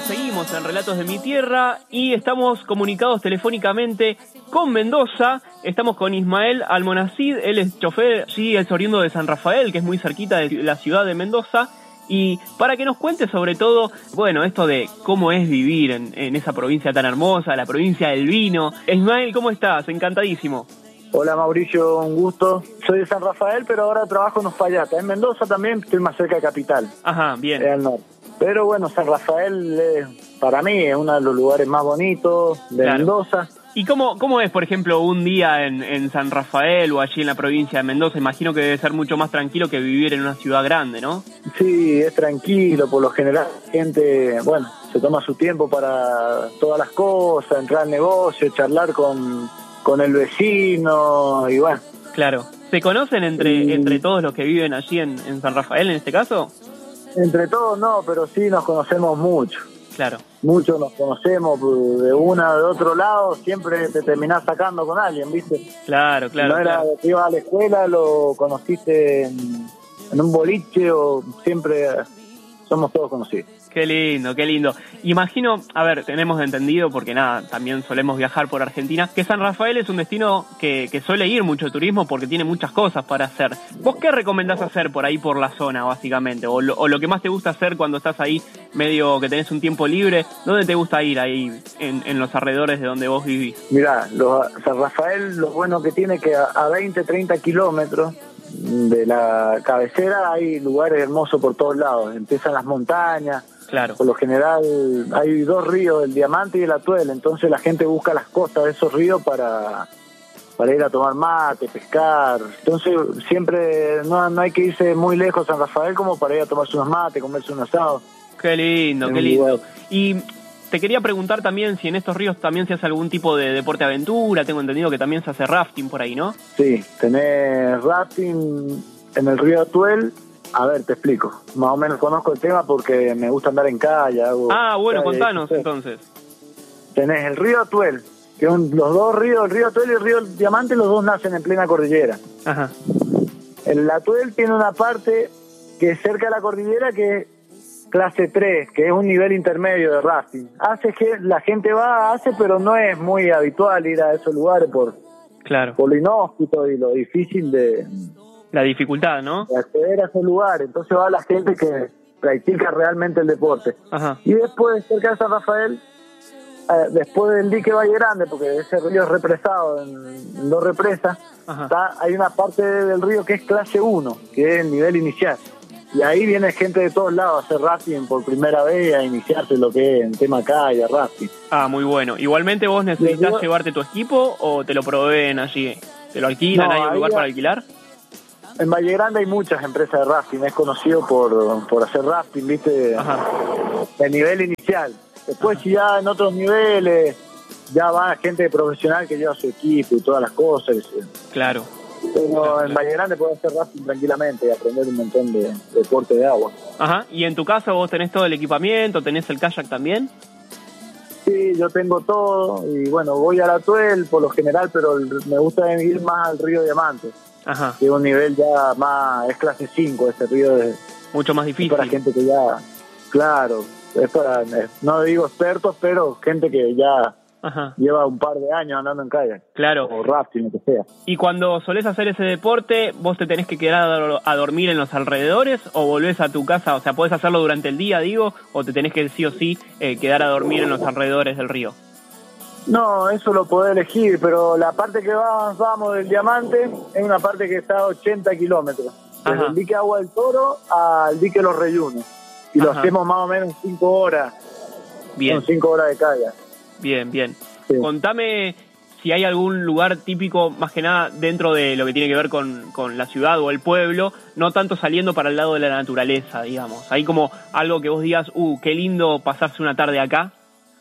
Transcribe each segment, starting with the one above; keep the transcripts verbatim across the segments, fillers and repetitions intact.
seguimos en Relatos de mi Tierra y estamos comunicados telefónicamente con Mendoza. Estamos con Ismael Almonacid, él es chofer, sí, es oriundo de San Rafael, que es muy cerquita de la ciudad de Mendoza. Y para que nos cuente sobre todo, bueno, esto de cómo es vivir en, en esa provincia tan hermosa, la provincia del vino. Ismael, ¿cómo estás? Encantadísimo. Hola Mauricio, un gusto. Soy de San Rafael, pero ahora trabajo en Uspallata. En Mendoza también estoy más cerca de Capital. Ajá, bien. Al norte. Pero bueno, San Rafael eh, para mí es uno de los lugares más bonitos de claro. Mendoza. ¿Y cómo, cómo es, por ejemplo, un día en, en San Rafael o allí en la provincia de Mendoza? Imagino que debe ser mucho más tranquilo que vivir en una ciudad grande, ¿no? Sí, es tranquilo. Por lo general, la gente, bueno, se toma su tiempo para todas las cosas, entrar al negocio, charlar con, con el vecino y bueno. Claro. ¿Se conocen entre, y... entre todos los que viven allí en, en San Rafael en este caso? Entre todos no, pero sí nos conocemos mucho. Claro. Muchos nos conocemos de una de otro lado, siempre te terminás sacando con alguien, ¿viste? Claro, claro. No era claro. que ibas a la escuela, lo conociste en, en un boliche o siempre somos todos conocidos. Qué lindo, qué lindo. Imagino, a ver, tenemos entendido, porque nada, también solemos viajar por Argentina, que San Rafael es un destino que, que suele ir mucho turismo porque tiene muchas cosas para hacer. ¿Vos qué recomendás hacer por ahí por la zona, básicamente? O lo, o lo que más te gusta hacer cuando estás ahí, medio que tenés un tiempo libre, ¿dónde te gusta ir ahí en, en los alrededores de donde vos vivís? Mirá, los, San Rafael lo bueno que tiene que a, a veinte, treinta kilómetros de la cabecera hay lugares hermosos por todos lados. Empiezan las montañas. Claro. Por lo general hay dos ríos, el Diamante y el Atuel, entonces la gente busca las costas de esos ríos para, para ir a tomar mate, pescar. Entonces siempre no, no hay que irse muy lejos a San Rafael como para ir a tomarse unos mates, comerse un asado. Qué lindo, qué lindo. Y te quería preguntar también si en estos ríos también se hace algún tipo de deporte de aventura. Tengo entendido que también se hace rafting por ahí, ¿no? Sí, tenés rafting en el río Atuel. A ver, te explico. Más o menos conozco el tema porque me gusta andar en calle. Hago ah, bueno, calle, contanos entonces. Tenés el río Atuel, que son los dos ríos, el río Atuel y el río Diamante, los dos nacen en plena cordillera. Ajá. El Atuel tiene una parte que es cerca de la cordillera que es clase tres, que es un nivel intermedio de rafting. Hace que la gente va, hace, pero no es muy habitual ir a esos lugares por, claro. por lo inhóspito y lo difícil de... La dificultad, ¿no? De acceder a ese lugar. Entonces va la gente que practica realmente el deporte. Ajá. Y después, cerca de San Rafael, eh, después del dique Valle Grande, porque ese río es represado en, en dos represas, está, hay una parte del río que es clase uno, que es el nivel inicial. Y ahí viene gente de todos lados a hacer rafting por primera vez, a iniciarse lo que es en tema calle, rafting. Ah, muy bueno. Igualmente vos necesitas digo, llevarte tu equipo o te lo proveen allí. ¿Te lo alquilan? No, ¿hay un lugar para alquilar? En Valle Grande hay muchas empresas de rafting, es conocido por, por hacer rafting, ¿viste? Ajá. De nivel inicial. Después, Ajá. si ya en otros niveles, ya va gente profesional que lleva su equipo y todas las cosas. Claro. Pero claro, en Valle Grande puedes hacer rafting tranquilamente y aprender un montón de, de deporte de agua. Ajá. ¿Y en tu caso vos tenés todo el equipamiento, tenés el kayak también? Sí, yo tengo todo y bueno, voy al Atuel por lo general, pero me gusta ir más al río Diamante. Ajá. Que un nivel ya más, es clase cinco, ese río es mucho más difícil. Para gente que ya, claro, es para, no digo expertos, pero gente que ya Ajá. lleva un par de años andando en kayak. Claro. O rafting, lo que sea. Y cuando solés hacer ese deporte, ¿vos te tenés que quedar a dormir en los alrededores o volvés a tu casa? O sea, ¿podés hacerlo durante el día, digo, o te tenés que sí o sí eh, quedar a dormir en los alrededores del río? No, eso lo podés elegir, pero la parte que avanzamos del Diamante es una parte que está a ochenta kilómetros. Desde el dique Agua del Toro al dique Los Reyunos. Y Ajá. lo hacemos más o menos en cinco horas. Bien. Son cinco horas de kayak. Bien, bien. Sí. Contame si hay algún lugar típico, más que nada dentro de lo que tiene que ver con, con la ciudad o el pueblo, no tanto saliendo para el lado de la naturaleza, digamos. Hay como algo que vos digas, uh, qué lindo pasarse una tarde acá.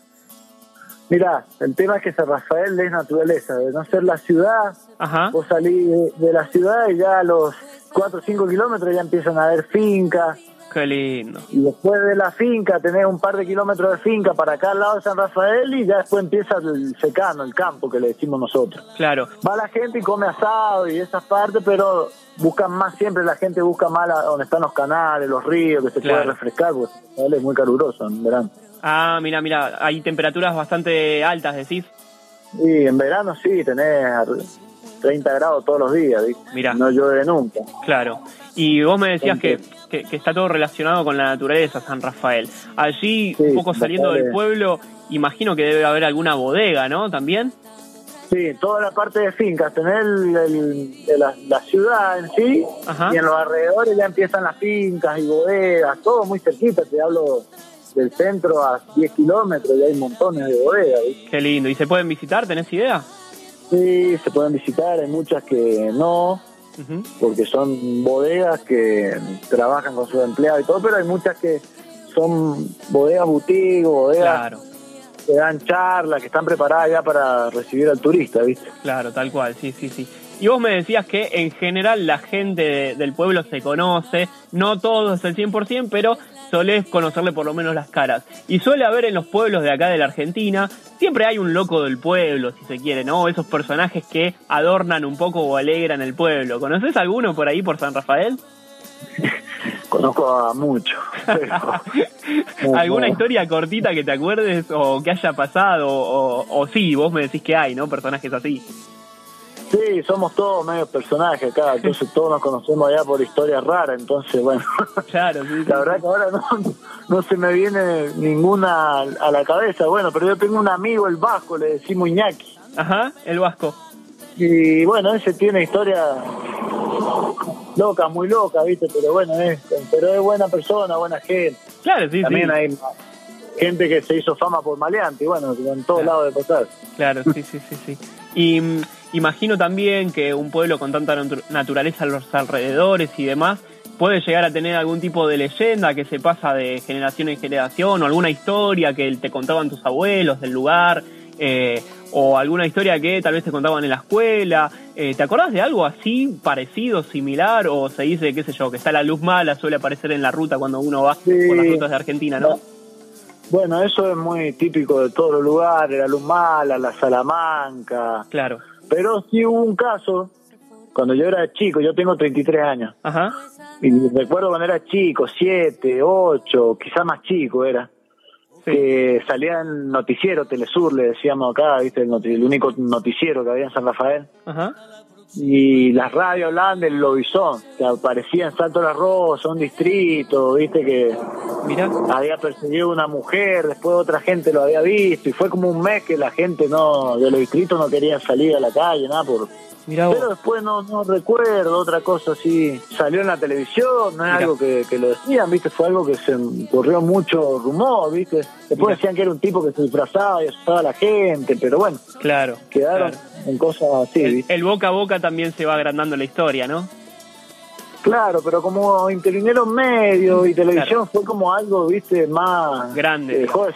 Mirá, el tema es que San Rafael es naturaleza, de no ser la ciudad, Ajá. vos salís de, de la ciudad y ya a los cuatro o cinco kilómetros ya empiezan a haber fincas, Qué lindo. Y después de la finca tenés un par de kilómetros de finca para acá al lado de San Rafael y ya después empieza el secano, el campo que le decimos nosotros. Claro. Va la gente y come asado y esas partes, pero buscan más, siempre la gente busca más la, donde están los canales, los ríos, que se claro. puede refrescar, porque es muy caluroso en verano. Ah, mira, mira, hay temperaturas bastante altas, decís. Sí, en verano sí, tenés treinta grados todos los días, ¿viste? Mirá. No llueve nunca. Claro. Y vos me decías que, que, que está todo relacionado con la naturaleza, San Rafael. Allí, sí, un poco saliendo del pueblo, imagino que debe haber alguna bodega, ¿no? ¿También? Sí, toda la parte de fincas, tener el, el, de la, la ciudad en sí, ajá. y en los alrededores ya empiezan las fincas y bodegas, todo muy cerquita, te hablo del centro a diez kilómetros y hay montones de bodegas, ¿viste? Qué lindo. ¿Y se pueden visitar? ¿Tenés idea? Sí, se pueden visitar, hay muchas que no, uh-huh. porque son bodegas que trabajan con sus empleados y todo, pero hay muchas que son bodegas boutique, bodegas claro. que dan charlas, que están preparadas ya para recibir al turista, ¿viste? Claro, tal cual, sí, sí, sí. Y vos me decías que en general la gente de, del pueblo se conoce, no todos el cien por ciento, pero solés conocerle por lo menos las caras. Y suele haber en los pueblos de acá de la Argentina, siempre hay un loco del pueblo, si se quiere, ¿no? Esos personajes que adornan un poco o alegran el pueblo. ¿Conoces alguno por ahí, por San Rafael? Conozco a muchos. Pero... ¿Alguna no. historia cortita que te acuerdes o que haya pasado? O, o sí, vos me decís que hay, ¿no? Personajes así. Sí, somos todos medios personajes acá, entonces todos nos conocemos allá por historias raras, entonces bueno, claro, sí, sí, la verdad sí. que ahora no, no se me viene ninguna a la cabeza, bueno, pero yo tengo un amigo, el Vasco, le decimos Iñaki. Ajá, el Vasco. Y bueno, ese tiene historias locas, muy locas, ¿viste? Pero bueno, es, pero es buena persona, buena gente. Claro, sí, También sí. hay gente que se hizo fama por maleante, y bueno, en todos claro. lados de pasar. Claro, sí, sí, sí, sí. Y um, imagino también que un pueblo con tanta naturaleza a los alrededores y demás puede llegar a tener algún tipo de leyenda que se pasa de generación en generación, o alguna historia que te contaban tus abuelos del lugar, eh, o alguna historia que tal vez te contaban en la escuela. Eh, ¿Te acordás de algo así, parecido, similar? O se dice, qué sé yo, que está la luz mala, suele aparecer en la ruta cuando uno va sí. por las rutas de Argentina, ¿no? Bueno, eso es muy típico de todos los lugares, la luz mala, la Salamanca. Claro. Pero sí hubo un caso, cuando yo era chico, yo tengo treinta y tres años. Ajá. Y recuerdo cuando era chico, siete, ocho, quizás más chico era. Sí. Que salía en noticiero, Telesur, le decíamos acá, ¿viste? El, noti- el único noticiero que había en San Rafael. Ajá. Y las radios hablaban del lobizón, que aparecía en Salto La Rosa, un distrito, viste, que Mirá. había perseguido a una mujer, después otra gente lo había visto, y fue como un mes que la gente no de los distritos no quería salir a la calle, nada por... Mirá vos. Pero después no, no recuerdo otra cosa así, salió en la televisión, no es Mirá. algo que, que lo decían, viste, fue algo que se corrió mucho rumor, viste, después Mirá. decían que era un tipo que se disfrazaba y asustaba a la gente, pero bueno, claro, quedaron claro. en cosas así, el, ¿viste? el boca a boca también se va agrandando la historia, ¿no? Claro, pero como intervinieron medios y televisión claro. fue como algo, viste, más... grande. Dejó de